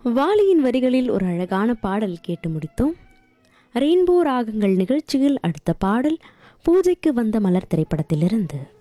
வாலியின் வரிகளில் ஒரு அழகான பாடல் கேட்டு முடித்தோம். ரெயின்போ ராகங்கள் நிகழ்ச்சியில் அடுத்த பாடல் பூஜைக்கு வந்த மலர் திரைப்படத்திலிருந்து.